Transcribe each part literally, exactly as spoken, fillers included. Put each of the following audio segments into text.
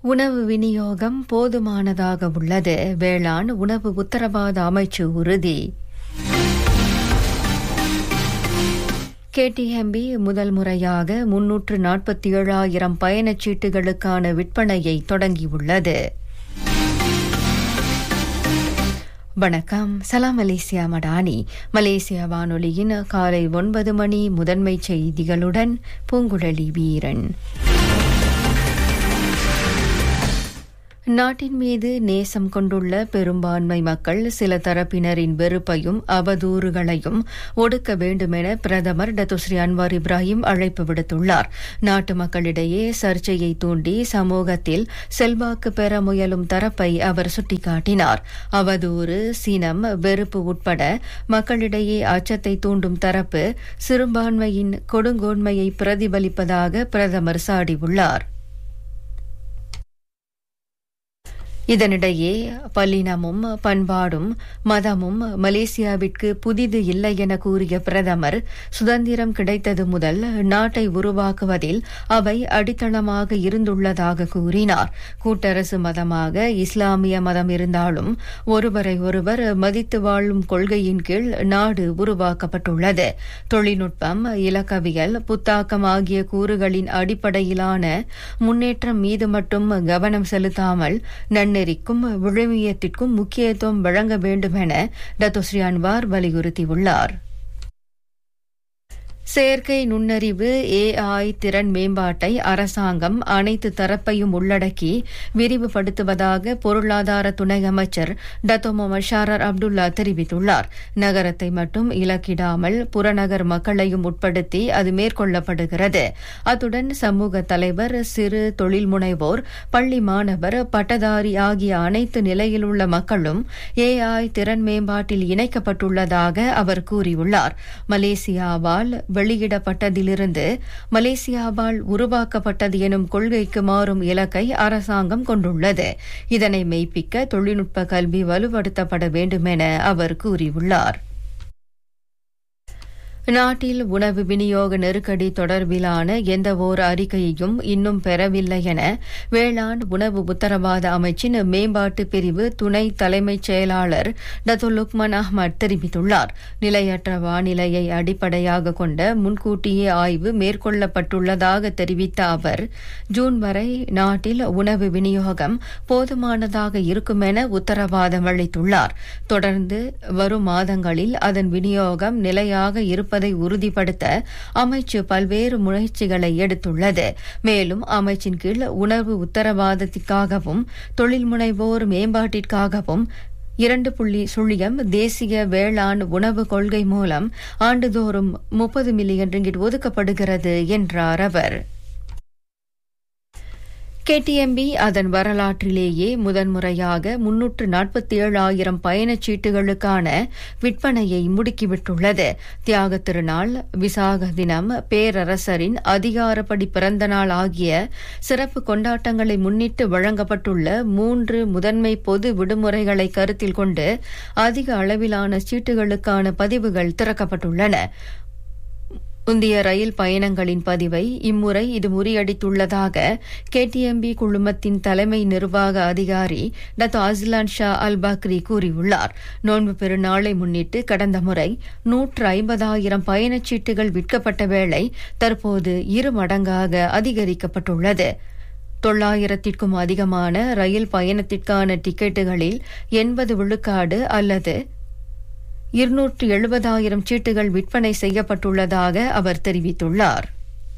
உணவு விநியோகம் போதுமானதாக உள்ளது. வேளாண் உணவு உத்தரவாத அமைச்சு உறுதி. கேடிஎம்பி முதல் முறையாக முன்னூற்று நாற்பத்தி ஏழாயிரம் பயணச்சீட்டுகளுக்கான விற்பனையை தொடங்கியுள்ளது. வணக்கம். சலாம் மலேசியா மடானி. மலேசியா வானொலியின் காலை ஒன்பது மணி முதன்மை செய்திகளுடன் பூங்குழலி வீரன். நாட்டின் மீது நேசம் கொண்டுள்ள பெரும்பான்மை மக்கள் சில தரப்பினரின் வெறுப்பையும் அவதூறுகளையும் ஒடுக்க வேண்டுமென பிரதமர் டத்துஸ்ரீ அன்வார் இப்ராஹிம் அழைப்பு விடுத்துள்ளார். நாட்டு மக்களிடையே சர்ச்சையை தூண்டி சமூகத்தில் செல்வாக்கு பெற முயலும் தரப்பை அவர் சுட்டிக்காட்டினார். அவதூறு, சினம், வெறுப்பு உட்பட மக்களிடையே அச்சத்தை தூண்டும் தரப்பு சிறுபான்மையின் கொடுங்கோன்மையை பிரதிபலிப்பதாக பிரதமர் சாடியுள்ளார். இதனிடையே பல்லினமும் பண்பாடும் மதமும் மலேசியாவிற்கு புதிது இல்லை என கூறிய பிரதமர், சுதந்திரம் கிடைத்தது முதல் நாட்டை உருவாக்குவதில் அவை அடித்தளமாக இருந்துள்ளதாக கூறினார். கூட்டரசு மதமாக இஸ்லாமிய மதம் இருந்தாலும் ஒருவரை ஒருவர் மதித்து வாழும் கொள்கையின் கீழ் நாடு உருவாக்கப்பட்டுள்ளது. தொழில்நுட்பம், இலக்கவியல், புத்தாக்கம் ஆகிய கூறுகளின் அடிப்படையிலான முன்னேற்றம் மீது மட்டும் கவனம் செலுத்தாமல் நன்னெறிக்கும் விழுமியத்திற்கும் முக்கியத்துவம் வழங்க வேண்டும் என டத்துஸ்ரீ அன்வார் வலியுறுத்தியுள்ளார். செயற்கை நுண்ணறிவு ஏஐ திறன் மேம்பாட்டை அரசாங்கம் அனைத்து தரப்பையும் உள்ளடக்கி விரிவுபடுத்துவதாக பொருளாதார துணை அமைச்சர் டத்தோ முகமது ஷாரர் அப்துல்லா தெரிவித்துள்ளார். நகரத்தை மட்டும் இலக்கிடாமல் புறநகர் மக்களையும் உட்படுத்தி அது மேற்கொள்ளப்படுகிறது. அத்துடன் சமூக தலைவர், சிறு தொழில் முனைவோர், பள்ளி மாணவர், பட்டதாரி ஆகிய அனைத்து நிலையிலுள்ள மக்களும் ஏஐ திறன் மேம்பாட்டில் இணைக்கப்பட்டுள்ளதாக அவர் கூறியுள்ளார். மலேசியாவால் வெளியிடப்பட்டதிலிருந்து மலேசியாவால் உருவாக்கப்பட்டது எனும் கொள்கைக்கு மாறும் இலக்கை அரசாங்கம் கொண்டுள்ளது. இதனை மெய்ப்பிக்க தொழில்நுட்ப கல்வி வலுப்படுத்தப்பட வேண்டும் என அவர் கூறியுள்ளார். நாட்டில் உணவு விநியோக நெருக்கடி தொடர்பிலான எந்தவோர் அறிக்கையையும் இன்னும் பெறவில்லை என வேளாண் உணவு உத்தரவாத அமைச்சின் மேம்பாட்டு பிரிவு துணை தலைமைச் செயலாளர் டத்தோ லுக்மான் அஹ்மத் தெரிவித்துள்ளார். நிலையற்ற வானிலையை அடிப்படையாக கொண்ட முன்கூட்டியே ஆய்வு மேற்கொள்ளப்பட்டுள்ளதாக தெரிவித்த அவர், ஜூன் வரை நாட்டில் உணவு விநியோகம் போதுமானதாக இருக்கும் என உத்தரவாதம் அளித்துள்ளார். தொடர்ந்து வரும் மாதங்களில் அதன் விநியோகம் நிலையாக இருப்ப உறுதிப்படுத்த அமைச்சு பல்வேறு முயற்சிகளை எடுத்துள்ளது. மேலும் அமைச்சின் கீழ் உணவு உத்தரவாதத்திற்காகவும் தொழில் முனைவோர் மேம்பாட்டிற்காகவும் இரண்டு புள்ளி சுழியம் தேசிய வேளாண் உணவு கொள்கை மூலம் ஆண்டுதோறும் முப்பது மில்லியன் ரிங்கிட் ஒதுக்கப்படுகிறது என்றார் அவர். கேடிஎம்பி அதன் வரலாற்றிலேயே முதன்முறையாக முன்னூற்று நாற்பத்தி ஏழாயிரம் பயணச்சீட்டுகளுக்கான விற்பனையை முடுக்கிவிட்டுள்ளது. தியாக திருநாள், விசாக தினம், பேரரசரின் அதிகாரப்படி பிறந்த நாள் ஆகிய சிறப்பு கொண்டாட்டங்களை முன்னிட்டு வழங்கப்பட்டுள்ள மூன்று முதன்மை பொது விடுமுறைகளை கருத்தில் கொண்டு அதிக அளவிலான சீட்டுகளுக்கான பதிவுகள் திறக்கப்பட்டுள்ளன. முந்தைய ரயில் பயணங்களின் பதிவை இம்முறை இது முறியடித்துள்ளதாக கேடிஎம்பி குழுமத்தின் தலைமை நிர்வாக அதிகாரி டத்தோ அஸ்லான் ஷா அல் பக்ரி கூறியுள்ளார். நோன்பு பெருநாளை முன்னிட்டு கடந்த முறை நூற்று ஐம்பதாயிரம் பயணச்சீட்டுகள் விற்கப்பட்ட வேளை தற்போது இரு மடங்காக அதிகரிக்கப்பட்டுள்ளது. தொள்ளாயிரத்திற்கும் அதிகமான ரயில் பயணத்திற்கான டிக்கெட்டுகளில் எண்பது விழுக்காடு அல்லது இருநூற்று எழுபதாயிரம் சீட்டுகள் விற்பனை செய்யப்பட்டுள்ளதாக அவர் தெரிவித்துள்ளார்.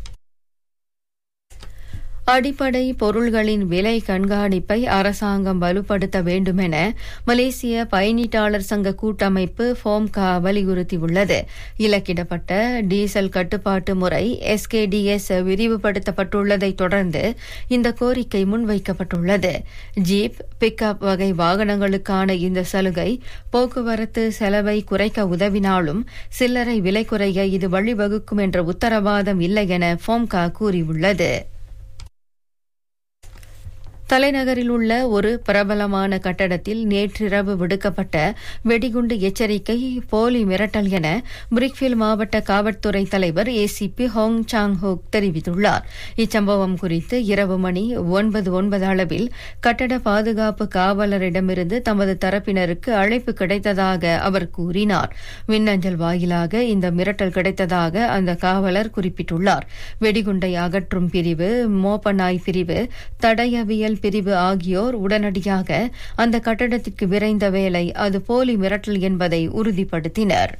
அடிப்படை பொருள்களின் விலை கண்காணிப்பை அரசாங்கம் வலுப்படுத்த வேண்டும் என மலேசிய பயணீட்டாளர் சங்க கூட்டமைப்பு ஃபோம்கா வலியுறுத்தியுள்ளது. இலக்கிடப்பட்ட டீசல் கட்டுப்பாட்டு முறை எஸ்கேடிஎஸ் விரிவுபடுத்தப்பட்டுள்ளதை தொடர்ந்து இந்த கோரிக்கை முன்வைக்கப்பட்டுள்ளது. ஜீப், பிக்அப் வகை வாகனங்களுக்கான இந்த சலுகை போக்குவரத்து செலவை குறைக்க உதவினாலும் சில்லறை விலை குறைய இது வழிவகுக்கும் என்ற உத்தரவாதம் இல்லை என ஃபோம்கா கூறியுள்ளது. தலைநகரில் உள்ள ஒரு பிரபலமான கட்டடத்தில் நேற்றிரவு விடுக்கப்பட்ட வெடிகுண்டு எச்சரிக்கை போலி மிரட்டல் என பிரிக்ஃபீல் மாவட்ட காவல்துறை தலைவர் ஏசிபி ஹோங் சாங் ஹோக் தெரிவித்துள்ளார். இச்சம்பவம் குறித்து இரவு மணி ஒன்பது ஒன்பது அளவில் கட்டட பாதுகாப்பு காவலரிடமிருந்து தமது தரப்பினருக்கு அழைப்பு கிடைத்ததாக அவர் கூறினார். மின்னஞ்சல் வாயிலாக இந்த மிரட்டல் கிடைத்ததாக அந்த காவலர் குறிப்பிட்டுள்ளார். வெடிகுண்டை அகற்றும் பிரிவு, மோப்பநாய் பிரிவு, தடயவியல் பிரிவு ஆகியோர் உடனடியாக அந்த கட்டடத்திற்கு விரைந்த வேளை அது போலி மிரட்டல் என்பதை உறுதிப்படுத்தினர்.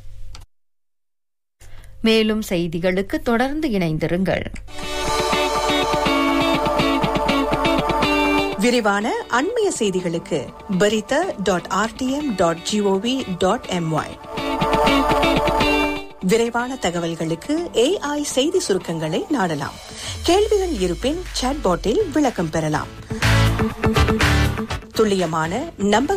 மேலும் செய்திகளுக்கு தொடர்ந்து இணைந்திருங்கள். விரிவான அண்மைய செய்திகளுக்கு பரித dot RTM dot gov dot MY. விரைவான தகவல்களுக்கு ஏஐ செய்தி சுருக்கங்களை நாடலாம். கேள்விகள் இருப்பின் சாட்பாட்டில் விளக்கம் பெறலாம். துல்லியமான நம்ப